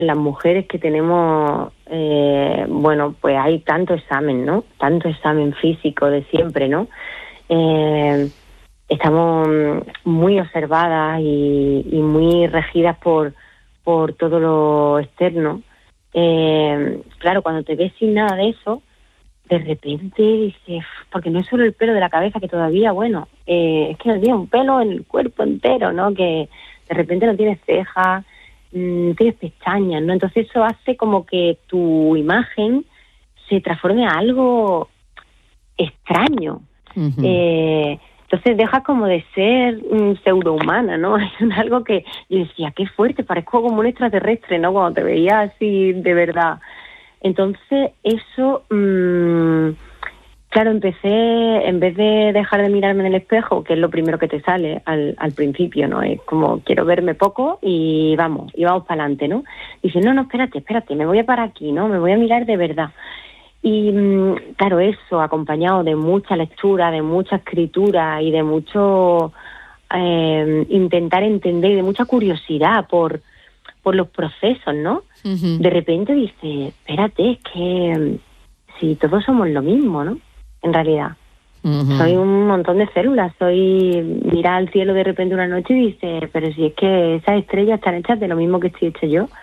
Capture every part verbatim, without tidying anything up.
las mujeres que tenemos, eh, bueno, pues hay tanto examen, ¿no? Tanto examen físico de siempre, ¿no? Eh, estamos muy observadas y, y muy regidas por, por todo lo externo. Eh, claro, cuando te ves sin nada de eso, de repente dices, porque no es solo el pelo de la cabeza, que todavía, bueno, eh, es que no tiene un pelo en el cuerpo entero, ¿no? Que de repente no tienes cejas, mmm, tienes pestañas, ¿no? Entonces eso hace como que tu imagen se transforme a algo extraño. Uh-huh. Eh, entonces dejas como de ser um, pseudohumana, ¿no? Es algo que yo decía, qué fuerte, parezco como un extraterrestre, ¿no? Cuando te veía así de verdad. Entonces eso, mmm, claro, empecé, en vez de dejar de mirarme en el espejo, que es lo primero que te sale al, al principio, ¿no? Es como, quiero verme poco y vamos, y vamos para adelante, ¿no? Dice, no, no, espérate, espérate, me voy a parar aquí, ¿no? Me voy a mirar de verdad. Y claro, eso acompañado de mucha lectura, de mucha escritura y de mucho eh, intentar entender y de mucha curiosidad por, por los procesos, ¿no? Uh-huh. De repente dice, espérate, es que si todos somos lo mismo, ¿no? En realidad. Uh-huh. Soy un montón de células, soy mira al cielo de repente una noche y dice, pero si es que esas estrellas están hechas de lo mismo que estoy hecha yo.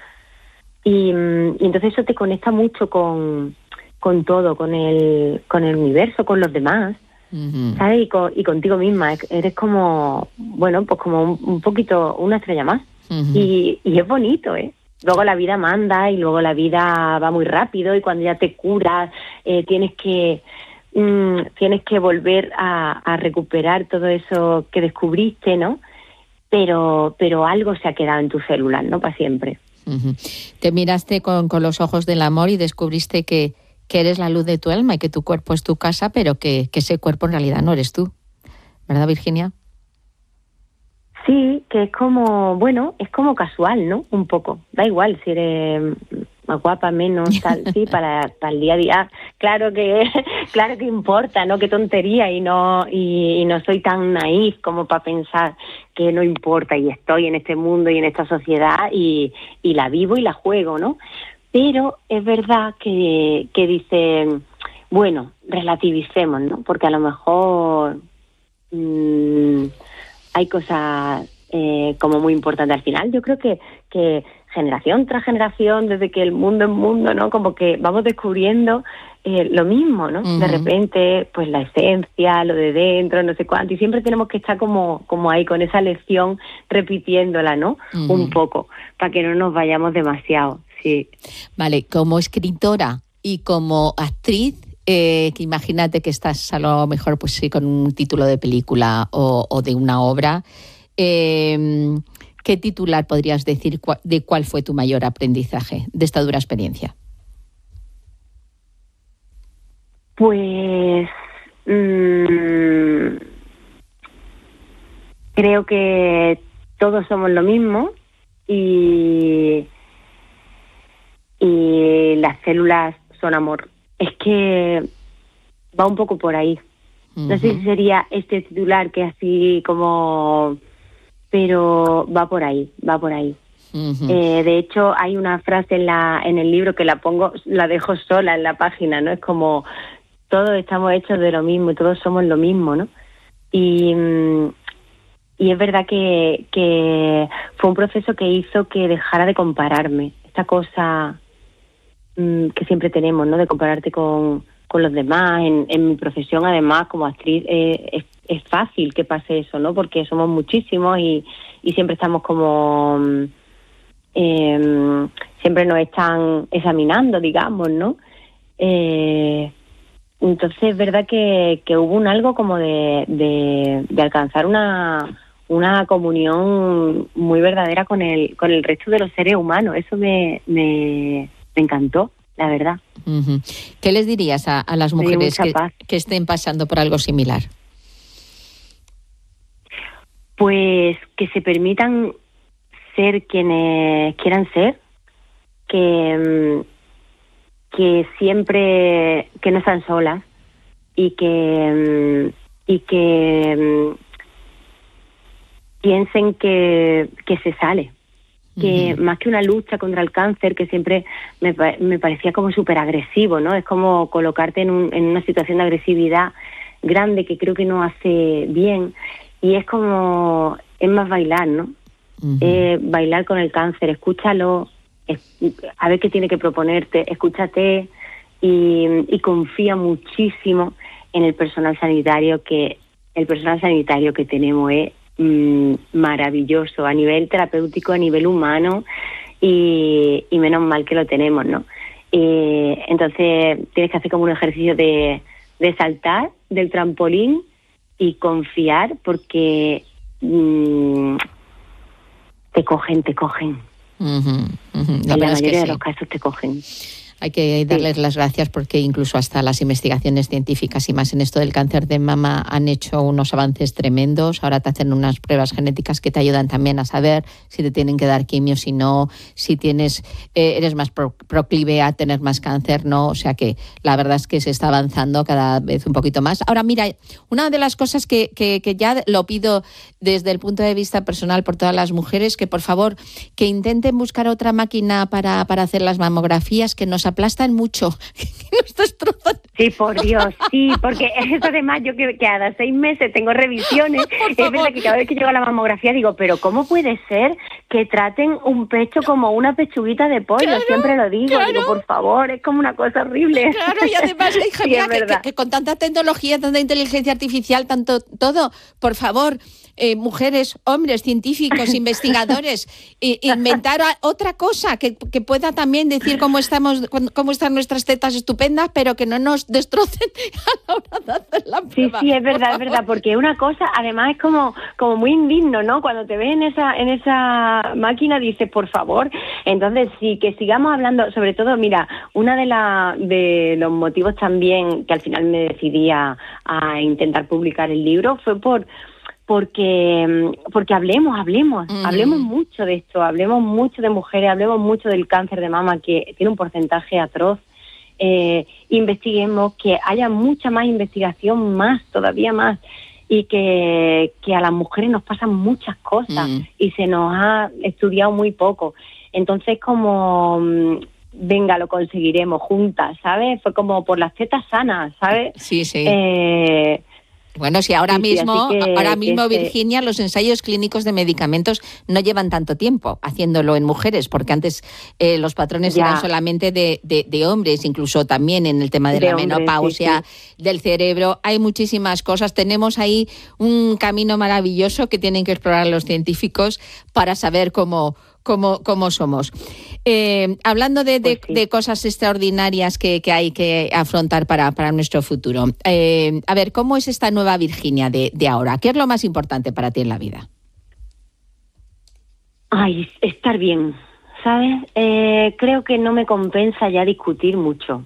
Y, y entonces eso te conecta mucho con... con todo, con el con el universo, con los demás, uh-huh. ¿sabes? Y, con, y contigo misma, eres como, bueno, pues como un, un poquito una estrella más. Uh-huh. Y, y es bonito, ¿eh? Luego la vida manda y luego la vida va muy rápido y cuando ya te curas eh, tienes que mmm, tienes que volver a, a recuperar todo eso que descubriste, ¿no? Pero pero algo se ha quedado en tus células, ¿no? Para siempre. Uh-huh. Te miraste con, con los ojos del amor y descubriste que que eres la luz de tu alma y que tu cuerpo es tu casa, pero que, que ese cuerpo en realidad no eres tú. ¿Verdad, Virginia? Sí, que es como, bueno, es como casual, ¿no? Un poco. Da igual si eres más guapa, menos, tal, sí, para, para el día a día. Claro que claro que importa, ¿no? Qué tontería y no y, y no soy tan naif como para pensar que no importa y estoy en este mundo y en esta sociedad y, y la vivo y la juego, ¿no? Pero es verdad que, que dicen, bueno, relativicemos, ¿no? Porque a lo mejor mmm, hay cosas eh, como muy importantes al final. Yo creo que, que generación tras generación, desde que el mundo es mundo, ¿no? Como que vamos descubriendo eh, lo mismo, ¿no? Uh-huh. De repente, pues la esencia, lo de dentro, no sé cuánto, y siempre tenemos que estar como, como ahí con esa lección repitiéndola, ¿no? Uh-huh. Un poco, para que no nos vayamos demasiado. Sí. Vale, como escritora y como actriz, eh, que imagínate que estás a lo mejor pues sí, con un título de película o, o de una obra, eh, ¿qué titular podrías decir cua- de cuál fue tu mayor aprendizaje de esta dura experiencia? Pues mmm, creo que todos somos lo mismo y y las células son amor. Es que va un poco por ahí. Uh-huh. No sé si sería este titular que así como... pero va por ahí, va por ahí. Uh-huh. Eh, de hecho, hay una frase en la en el libro que la pongo, la dejo sola en la página, ¿no? Es como, todos estamos hechos de lo mismo y todos somos lo mismo, ¿no? Y... y es verdad que, que fue un proceso que hizo que dejara de compararme. Esta cosa... que siempre tenemos, ¿no? De compararte con, con los demás. En, en mi profesión, además, como actriz, eh, es, es fácil que pase eso, ¿no? Porque somos muchísimos y, y siempre estamos como... Eh, siempre nos están examinando, digamos, ¿no? Eh, entonces, es verdad que, que hubo un algo como de, de, de alcanzar una, una comunión muy verdadera con el, con el resto de los seres humanos. Eso me... me Me encantó, la verdad. Uh-huh. ¿Qué les dirías a, a las mujeres que, que estén pasando por algo similar? Pues que se permitan ser quienes quieran ser, que, que siempre, que no están solas y que, y que piensen que, que se sale. que uh-huh. más que una lucha contra el cáncer, que siempre me, me parecía como súper agresivo, ¿no? Es como colocarte en, un, en una situación de agresividad grande que creo que no hace bien, y es como, es más bailar, ¿no? Uh-huh. Eh, bailar con el cáncer, escúchalo, es, a ver qué tiene que proponerte, escúchate y, y confía muchísimo en el personal sanitario, que el personal sanitario que tenemos es maravilloso a nivel terapéutico, a nivel humano, y, y menos mal que lo tenemos, ¿no? Eh, entonces tienes que hacer como un ejercicio de, de saltar del trampolín y confiar, porque mmm, te cogen, te cogen. Uh-huh, uh-huh. La en la mayoría es que de sí. los casos te cogen. Hay que darles sí. las gracias, porque incluso hasta las investigaciones científicas y más en esto del cáncer de mama han hecho unos avances tremendos. Ahora te hacen unas pruebas genéticas que te ayudan también a saber si te tienen que dar quimio, si no, si tienes eh, eres más pro, proclive a tener más cáncer, no. O sea que la verdad es que se está avanzando cada vez un poquito más. Ahora mira, una de las cosas que, que, que ya lo pido desde el punto de vista personal por todas las mujeres, que por favor que intenten buscar otra máquina para, para hacer las mamografías, que nos aplastan mucho, que nos destrozan. Sí, por Dios, sí, porque eso además yo que, que cada seis meses tengo revisiones, es verdad que cada vez que llego a la mamografía digo, pero ¿cómo puede ser que traten un pecho como una pechuguita de pollo? Claro, siempre lo digo, claro. digo, por favor, es como una cosa horrible. Claro, y además, hija sí, mía, que, que, que con tanta tecnología, tanta inteligencia artificial, tanto todo, por favor, Eh, mujeres, hombres, científicos, investigadores, eh, inventar otra cosa que, que pueda también decir cómo estamos, cómo están nuestras tetas estupendas, pero que no nos destrocen a la hora de hacer la prueba. Sí, sí, es verdad, es verdad, porque una cosa, además es como, como muy indigno, ¿no? Cuando te ves en esa, en esa máquina dices, por favor. Entonces sí, que sigamos hablando, sobre todo, mira, una de la, de los motivos también que al final me decidí a, a intentar publicar el libro fue por porque porque hablemos, hablemos, uh-huh. hablemos mucho de esto, hablemos mucho de mujeres, hablemos mucho del cáncer de mama, que tiene un porcentaje atroz, eh, investiguemos, que haya mucha más investigación, más, todavía más, y que, que a las mujeres nos pasan muchas cosas uh-huh. y se nos ha estudiado muy poco. Entonces, como venga, lo conseguiremos juntas, ¿sabes? Fue como por las tetas sanas, ¿sabes? Sí, sí. Eh, Bueno, si ahora sí, mismo, sí, que, ahora mismo que Virginia, los ensayos clínicos de medicamentos no llevan tanto tiempo haciéndolo en mujeres, porque antes eh, los patrones ya. eran solamente de, de, de hombres, incluso también en el tema de, de la hombres, menopausia, sí, sí. del cerebro. Hay muchísimas cosas. Tenemos ahí un camino maravilloso que tienen que explorar los científicos para saber cómo... Cómo, cómo somos. Eh, hablando de, de, pues sí. de cosas extraordinarias que, que hay que afrontar para, para nuestro futuro. Eh, a ver, ¿cómo es esta nueva Virginia de, de ahora? ¿Qué es lo más importante para ti en la vida? Ay, estar bien, ¿sabes? Eh, creo que no me compensa ya discutir mucho.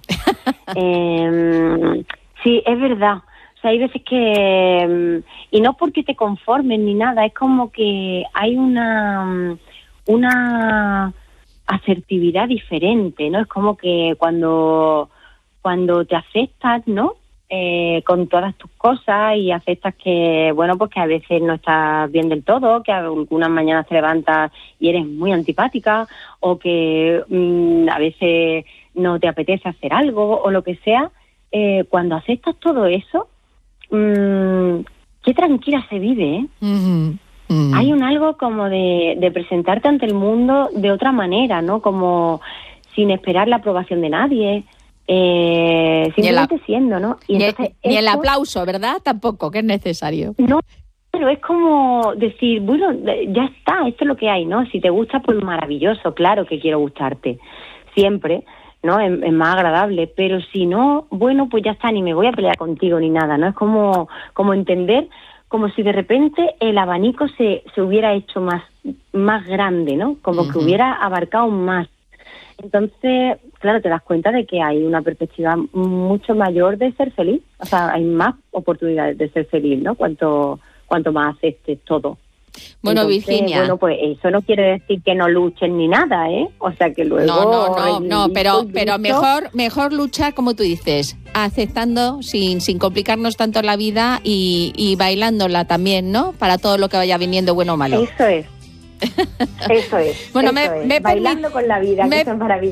eh, sí, es verdad. O sea, hay veces que... Y no porque te conformes ni nada, es como que hay una... una asertividad diferente, ¿no? Es como que cuando cuando te aceptas, ¿no? Eh, con todas tus cosas y aceptas que, bueno, pues que a veces no estás bien del todo, que algunas mañanas te levantas y eres muy antipática, o que mmm, a veces no te apetece hacer algo o lo que sea. Eh, cuando aceptas todo eso, mmm, qué tranquila se vive, ¿eh? Uh-huh. Mm. Hay un algo como de, de presentarte ante el mundo de otra manera, ¿no? Como sin esperar la aprobación de nadie, eh, simplemente a... siendo, ¿no? Y ni, entonces ni esto... el aplauso, ¿verdad? Tampoco, que es necesario. No, pero es como decir, bueno, ya está, esto es lo que hay, ¿no? Si te gusta, pues maravilloso, claro que quiero gustarte, siempre, ¿no? Es, es más agradable, pero si no, bueno, pues ya está, ni me voy a pelear contigo ni nada, ¿no? Es como, como entender... como si de repente el abanico se, se hubiera hecho más, más grande, ¿no? Como uh-huh. que hubiera abarcado más. Entonces, claro, te das cuenta de que hay una perspectiva mucho mayor de ser feliz. O sea, hay más oportunidades de ser feliz, ¿no? Cuanto, cuanto más aceptes todo. Bueno, Entonces, Virginia. Bueno, pues eso no quiere decir que no luchen ni nada, ¿eh? O sea, que luego... No, no, no, no, pero, pero mejor, mejor luchar, como tú dices, aceptando, sin, sin complicarnos tanto la vida y, y bailándola también, ¿no? Para todo lo que vaya viniendo, bueno o malo. Eso es. Eso es. Bueno, eso me, es. me Bailando permit- con la vida, me, que eso es maravilloso.